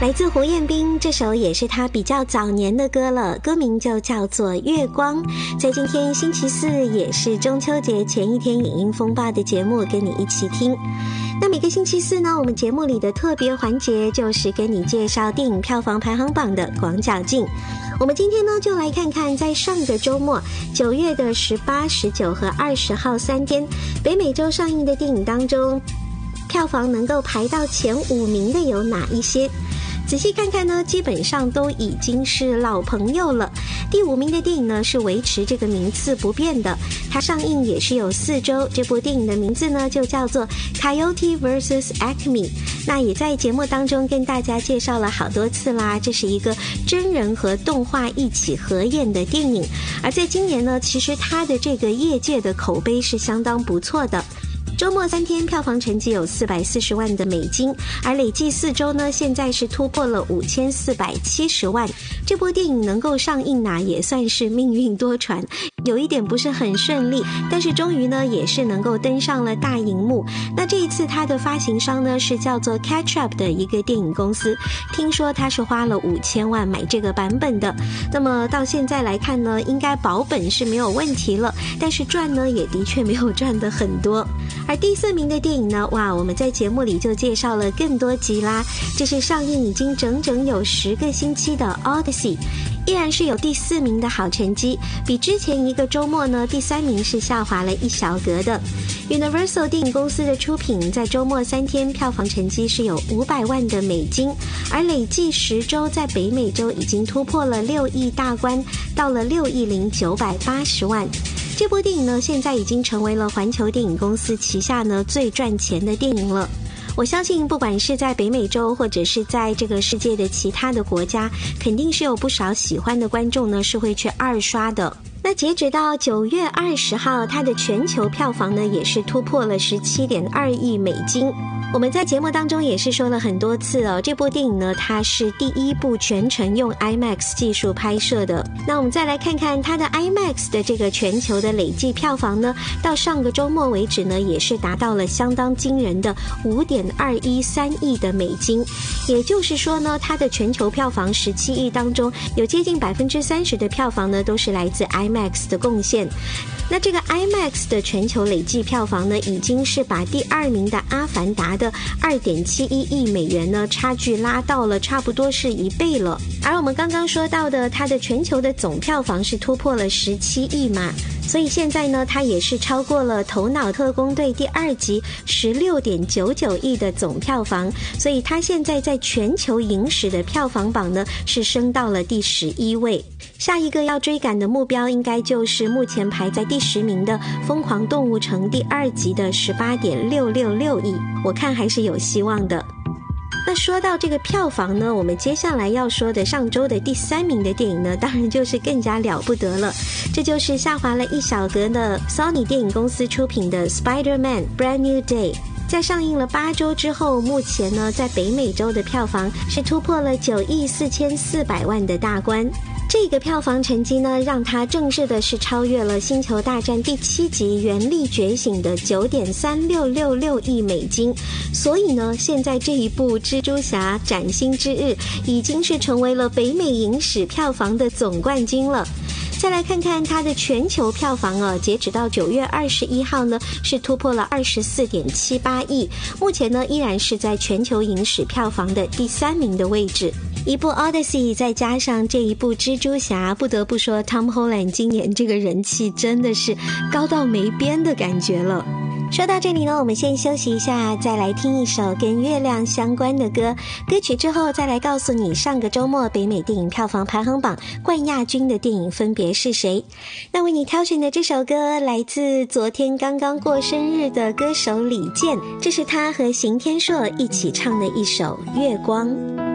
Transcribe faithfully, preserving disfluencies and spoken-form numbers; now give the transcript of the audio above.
来自胡彦斌，这首也是他比较早年的歌了，歌名就叫做《月光》。在今天星期四，也是中秋节前一天，影音风暴的节目跟你一起听。那每个星期四呢，我们节目里的特别环节就是跟你介绍电影票房排行榜的广角镜。我们今天呢，就来看看在上个周末九月的十八、十九和二十号三天，北美洲上映的电影当中，票房能够排到前五名的有哪一些？仔细看看呢，基本上都已经是老朋友了。第五名的电影呢是维持这个名次不变的，它上映也是有四周。这部电影的名字呢就叫做 Coyote versus Acme。那也在节目当中跟大家介绍了好多次啦，这是一个真人和动画一起合演的电影。而在今年呢，其实它的这个业界的口碑是相当不错的。周末三天票房成绩有四百四十万的美金，而累计四周呢，现在是突破了五千四百七十万。这部电影能够上映呢，也算是命运多舛，有一点不是很顺利，但是终于呢，也是能够登上了大荧幕。那这一次它的发行商呢是叫做 Catch Up 的一个电影公司，听说它是花了五千万买这个版本的。那么到现在来看呢，应该保本是没有问题了，但是赚呢也的确没有赚得很多。而第四名的电影呢，哇，我们在节目里就介绍了更多集啦，这是上映已经整整有十个星期的 Odyssey， 依然是有第四名的好成绩，比之前一个周末呢，第三名是下滑了一小格的。Universal 电影公司的出品，在周末三天票房成绩是有五百万的美金，而累计十周在北美洲已经突破了六亿大关，到了六亿零九百八十万。这部电影呢，现在已经成为了环球电影公司旗下呢最赚钱的电影了。我相信不管是在北美洲或者是在这个世界的其他的国家，肯定是有不少喜欢的观众呢是会去二刷的。那截止到九月二十号，它的全球票房呢也是突破了 十七点二亿美金。我们在节目当中也是说了很多次哦，这部电影呢，它是第一部全程用 IMAX 技术拍摄的。那我们再来看看它的 IMAX 的这个全球的累计票房呢，到上个周末为止呢，也是达到了相当惊人的 五点二一三亿的美金。也就是说呢，它的全球票房十七亿当中，有接近 百分之三十 的票房呢，都是来自 IMAX 的贡献。那这个 IMAX 的全球累计票房呢，已经是把第二名的阿凡达的 二点七一亿美元呢，差距拉到了差不多是一倍了。而我们刚刚说到的，它的全球的总票房是突破了十七亿嘛，所以现在呢，它也是超过了《头脑特工队》第二集 十六点九九亿的总票房，所以它现在在全球影史的票房榜呢，是升到了第十一位。下一个要追赶的目标应该就是目前排在第十名的《疯狂动物城》第二集的 十八点六六六亿，我看还是有希望的。那说到这个票房呢，我们接下来要说的上周的第三名的电影呢，当然就是更加了不得了，这就是下滑了一小格的 Sony 电影公司出品的 Spider-Man Brand New Day。在上映了八周之后，目前呢，在北美洲的票房是突破了九亿四千四百万的大关。这个票房成绩呢，让它正式的是超越了《星球大战》第七集原力觉醒的 九点三六六六亿美金。所以呢，现在这一部蜘蛛侠崭新之日已经是成为了北美影史票房的总冠军了。再来看看它的全球票房啊，截止到九月二十一号呢，是突破了 二十四点七八亿，目前呢依然是在全球影史票房的第三名的位置。一部 Odyssey 再加上这一部蜘蛛侠，不得不说 Tom Holland 今年这个人气真的是高到没边的感觉了。说到这里呢，我们先休息一下，再来听一首跟月亮相关的歌。歌曲之后再来告诉你上个周末北美电影票房排行榜冠亚军的电影分别是谁。那为你挑选的这首歌来自昨天刚刚过生日的歌手李健，这是他和邢天硕一起唱的一首《月光》。